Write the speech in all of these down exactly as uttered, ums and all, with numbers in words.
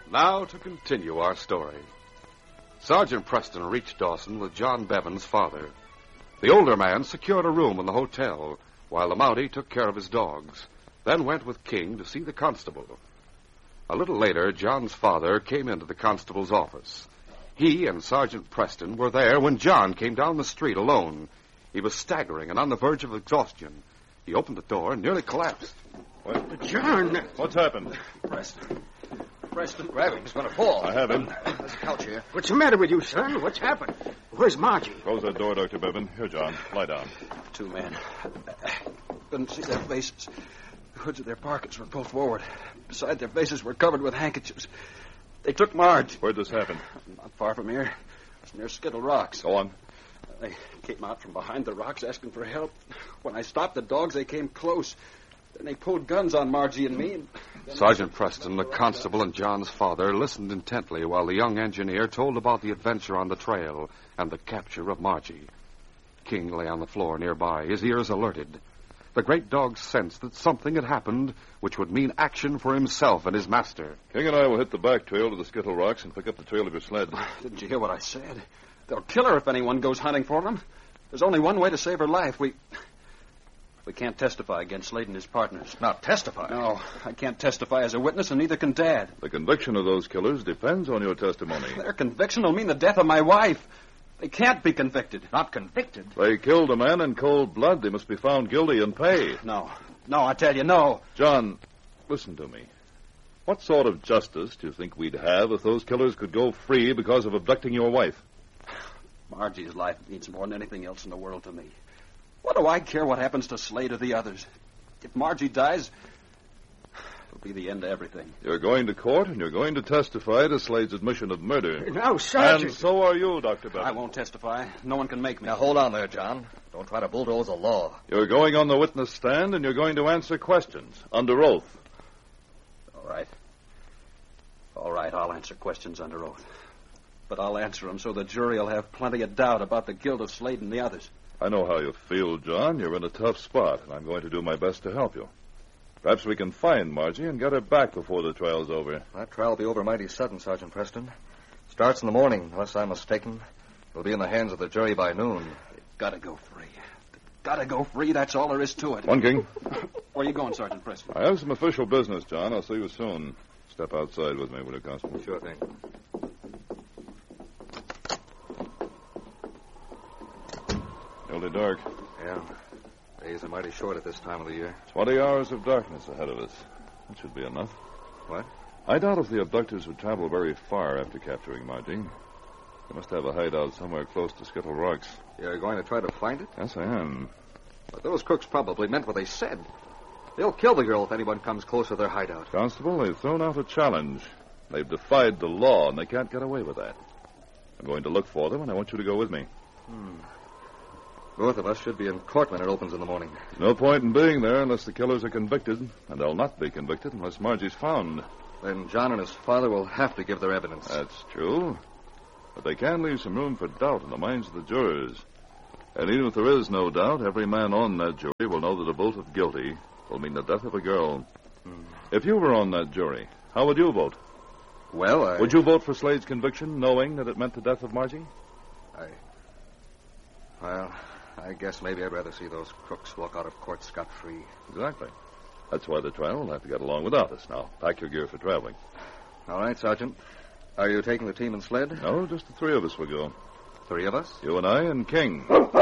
Now to continue our story. Sergeant Preston reached Dawson with John Bevan's father. The older man secured a room in the hotel, while the Mountie took care of his dogs, then went with King to see the constable. A little later, John's father came into the constable's office. He and Sergeant Preston were there when John came down the street alone. He was staggering and on the verge of exhaustion. He opened the door and nearly collapsed. What? John! What's happened? Preston. Preston. Grab him. He's going to fall. I have him. There's a couch here. What's the matter with you, son? What's happened? Where's Margie? Close that door, Doctor Bevan. Here, John. Lie down. Two men. Couldn't see their faces. The hoods of their pockets were pulled forward. Beside their faces were covered with handkerchiefs. They took Marge. Where'd this happen? Not far from here. It's near Skittle Rocks. Go on. They came out from behind the rocks asking for help. When I stopped the dogs, they came close. Then they pulled guns on Margie and me. And Sergeant Preston, the constable, and John's father listened intently while the young engineer told about the adventure on the trail and the capture of Margie. King lay on the floor nearby, his ears alerted. The great dog sensed that something had happened which would mean action for himself and his master. King and I will hit the back trail to the Skittle Rocks and pick up the trail of your sled. Didn't you hear what I said? They'll kill her if anyone goes hunting for them. There's only one way to save her life. We... We can't testify against Slade and his partners. Not testify? No, I can't testify as a witness, and neither can Dad. The conviction of those killers depends on your testimony. Their conviction will mean the death of my wife. They can't be convicted. Not convicted? They killed a man in cold blood. They must be found guilty and pay. No. No, I tell you, no. John, listen to me. What sort of justice do you think we'd have if those killers could go free because of abducting your wife? Margie's life means more than anything else in the world to me. What do I care what happens to Slade or the others? If Margie dies, it'll be the end of everything. You're going to court, and you're going to testify to Slade's admission of murder. No, Sergeant. And so are you, Doctor Bevan. I won't testify. No one can make me. Now, hold on there, John. Don't try to bulldoze the law. You're going on the witness stand, and you're going to answer questions under oath. All right. All right, I'll answer questions under oath. But I'll answer them so the jury will have plenty of doubt about the guilt of Slade and the others. I know how you feel, John. You're in a tough spot, and I'm going to do my best to help you. Perhaps we can find Margie and get her back before the trial's over. That trial will be over mighty sudden, Sergeant Preston. Starts in the morning, unless I'm mistaken. It'll be in the hands of the jury by noon. They've got to go free. They've got to go free. That's all there is to it. One, King. Where are you going, Sergeant Preston? I have some official business, John. I'll see you soon. Step outside with me, will you, Constable? Sure thing. Nearly dark. Yeah. Days are mighty short at this time of the year. Twenty hours of darkness ahead of us. That should be enough. What? I doubt if the abductors would travel very far after capturing Margie. They must have a hideout somewhere close to Skittle Rocks. You're going to try to find it? Yes, I am. But those crooks probably meant what they said. They'll kill the girl if anyone comes close to their hideout. Constable, they've thrown out a challenge. They've defied the law, and they can't get away with that. I'm going to look for them, and I want you to go with me. Hmm. Both of us should be in court when it opens in the morning. No point in being there unless the killers are convicted, and they'll not be convicted unless Margie's found. Then John and his father will have to give their evidence. That's true. But they can leave some room for doubt in the minds of the jurors. And even if there is no doubt, every man on that jury will know that a vote of guilty will mean the death of a girl. Hmm. If you were on that jury, how would you vote? Well, I... Would you vote for Slade's conviction, knowing that it meant the death of Margie? I... Well, I guess maybe I'd rather see those crooks walk out of court scot-free. Exactly. That's why the trial will have to get along without us. Now, pack your gear for traveling. All right, Sergeant. Are you taking the team and sled? No, just the three of us will go. Three of us? You and I and King.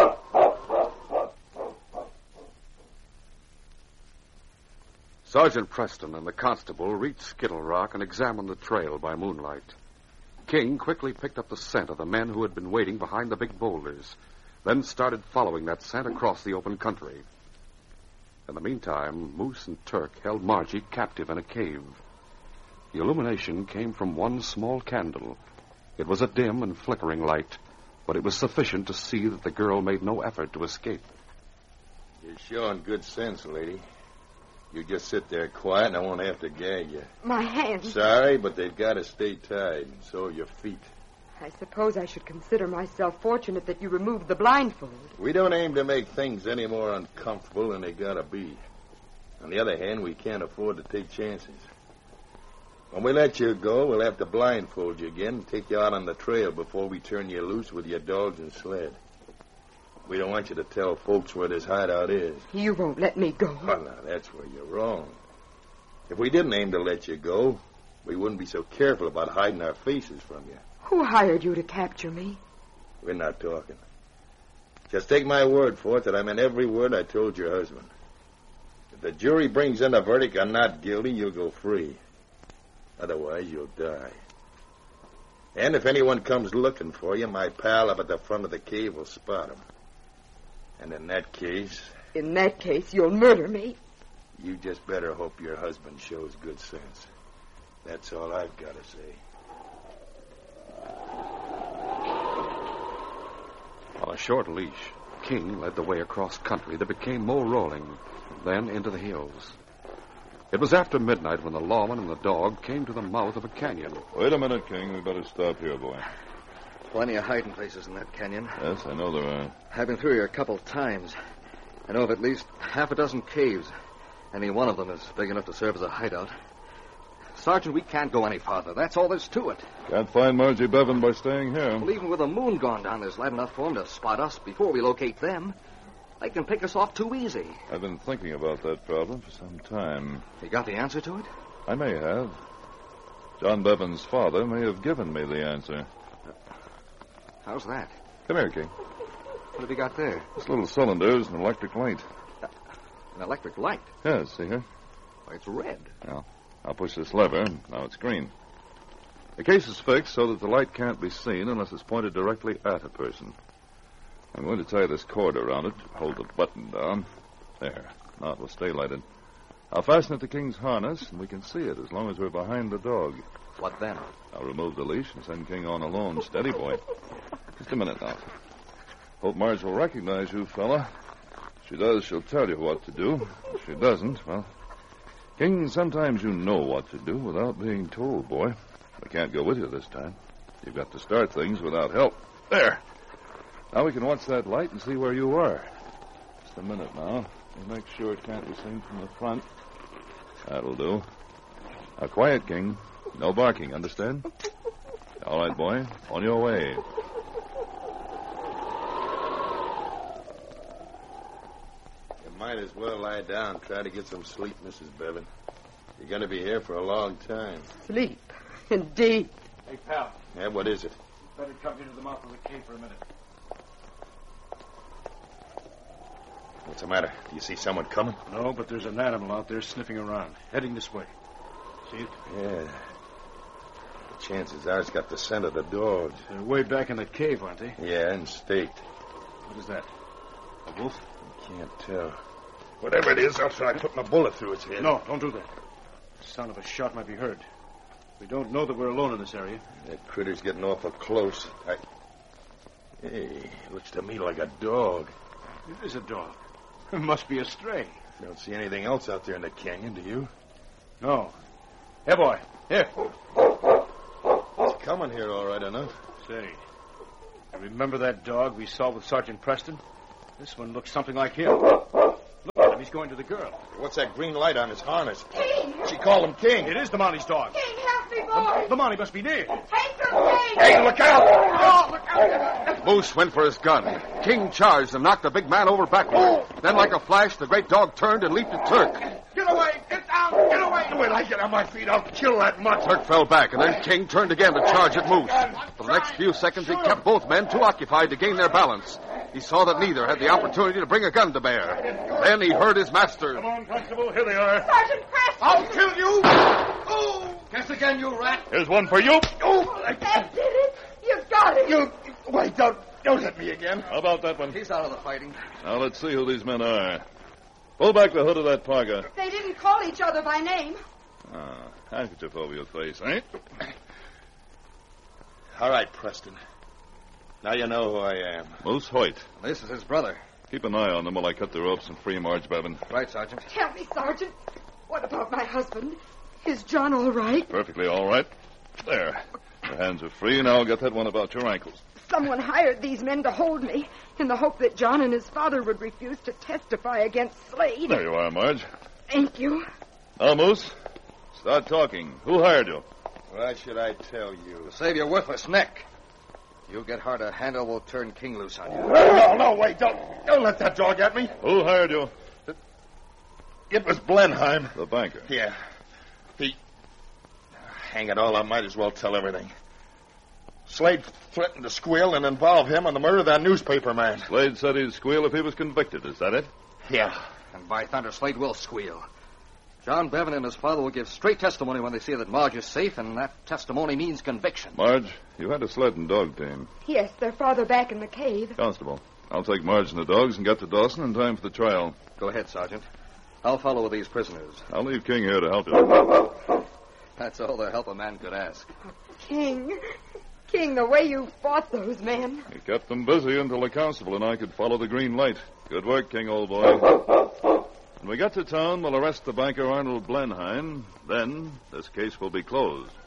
Sergeant Preston and the constable reached Skittle Rock and examined the trail by moonlight. King quickly picked up the scent of the men who had been waiting behind the big boulders, then started following that scent across the open country. In the meantime, Moose and Turk held Margie captive in a cave. The illumination came from one small candle. It was a dim and flickering light, but it was sufficient to see that the girl made no effort to escape. You're showing good sense, lady. You just sit there quiet and I won't have to gag you. My hands. Sorry, but they've got to stay tied, and so are your feet. I suppose I should consider myself fortunate that you removed the blindfold. We don't aim to make things any more uncomfortable than they gotta be. On the other hand, we can't afford to take chances. When we let you go, we'll have to blindfold you again and take you out on the trail before we turn you loose with your dogs and sled. We don't want you to tell folks where this hideout is. You won't let me go. Well, now, that's where you're wrong. If we didn't aim to let you go, we wouldn't be so careful about hiding our faces from you. Who hired you to capture me? We're not talking. Just take my word for it that I meant every word I told your husband. If the jury brings in a verdict on not guilty, you'll go free. Otherwise, you'll die. And if anyone comes looking for you, my pal up at the front of the cave will spot him. And in that case... In that case, you'll murder me. You just better hope your husband shows good sense. That's all I've got to say. On a short leash, King led the way across country that became more rolling, then into the hills. It was after midnight when the lawman and the dog came to the mouth of a canyon. Wait a minute, King. We better stop here, boy. Plenty of hiding places in that canyon. Yes, I know there are. I've been through here a couple times. I know of at least half a dozen caves. Any one of them is big enough to serve as a hideout. Sergeant, we can't go any farther. That's all there's to it. Can't find Margie Bevan by staying here. Well, even with the moon gone down, there's light enough for them to spot us before we locate them. They can pick us off too easy. I've been thinking about that problem for some time. You got the answer to it? I may have. John Bevan's father may have given me the answer. How's that? Come here, King. What have you got there? This little cylinder is an electric light. Uh, an electric light? Yes, see here? Oh, it's red. Well, I'll push this lever. Now it's green. The case is fixed so that the light can't be seen unless it's pointed directly at a person. I'm going to tie this cord around it, hold the button down. There. Now it will stay lighted. I'll fasten it to King's harness, and we can see it as long as we're behind the dog. What then? I'll remove the leash and send King on alone. Steady, boy. Just a minute now. Hope Marge will recognize you, fella. If she does, she'll tell you what to do. If she doesn't, well... King, sometimes you know what to do without being told, boy. I can't go with you this time. You've got to start things without help. There. Now we can watch that light and see where you are. Just a minute now. We'll make sure it can't be seen from the front. That'll do. Now, quiet, King. No barking, understand? All right, boy. On your way. You might as well lie down. Try to get some sleep, Missus Bevan. You're going to be here for a long time. Sleep? Indeed. Hey, pal. Yeah, what is it? Better come into the mouth of the cave for a minute. What's the matter? Do you see someone coming? No, but there's an animal out there sniffing around, heading this way. See it? Yeah. The chances are it's got the scent of the dogs. They're way back in the cave, aren't they? Yeah, and staked. What is that? A wolf? Can't tell. Whatever it is, I'll try putting a bullet through its head. No, don't do that. The sound of a shot might be heard. We don't know that we're alone in this area. That critter's getting awful close. I... Hey, looks to me like a dog. It is a dog. It must be a stray. Don't see anything else out there in the canyon, do you? No. Here, boy. Here. It's coming here all right enough. Say, you remember that dog we saw with Sergeant Preston? This one looks something like him. Look at him. He's going to the girl. What's that green light on his harness? King! She called him King. It is the Mounties' dog. King, help me, boy! The, the Mountie must be near. Take her, King! Hey, look out! Oh, look out! Moose went for his gun. King charged and knocked the big man over backward. Then, like a flash, the great dog turned and leaped at Turk. Get away! Get down! Get away! When I get on my feet, I'll kill that mutt. Turk fell back, and then King turned again to charge at Moose. For the next few seconds, he kept both men too occupied to gain their balance. He saw that neither had the opportunity to bring a gun to bear. Then he heard his master. Come on, Constable. Here they are. Sergeant Preston! I'll kill you! Oh! Guess again, you rat. Here's one for you. Oh! That did it! You've got it! You... Wait, don't... Don't hit me again. How about that one? He's out of the fighting. Now let's see who these men are. Pull back the hood of that parka. They didn't call each other by name. Ah, handkerchief over your face, eh? All right, Preston. Now you know who I am. Moose Hoyt. This is his brother. Keep an eye on them while I cut the ropes and free Marge Bevan. Right, Sergeant. Tell me, Sergeant, what about my husband? Is John all right? Perfectly all right. There. Your hands are free. Now get that one about your ankles. Someone hired these men to hold me in the hope that John and his father would refuse to testify against Slade. There you are, Marge. Thank you. Now, Moose, Start talking. Who hired you? Why should I tell you? To save your worthless neck. You get hard to handle, we'll turn King loose on you. No, no, wait. Don't, don't let that dog at me. Who hired you? It was Blenheim. The banker. Yeah. He... Hang it all, I might as well tell everything. Slade threatened to squeal and involve him in the murder of that newspaper man. Slade said he'd squeal if he was convicted. Is that it? Yeah. And by thunder, Slade will squeal. John Bevan and his father will give straight testimony when they see that Marge is safe, and that testimony means conviction. Marge, you had a sled and dog team. Yes, they're farther back in the cave. Constable, I'll take Marge and the dogs and get to Dawson in time for the trial. Go ahead, Sergeant. I'll follow with these prisoners. I'll leave King here to help you. That's all the help a man could ask. King. King, the way you fought those men. You kept them busy until the constable and I could follow the green light. Good work, King, old boy. When we get to town, we'll arrest the banker Arnold Blenheim. Then, this case will be closed.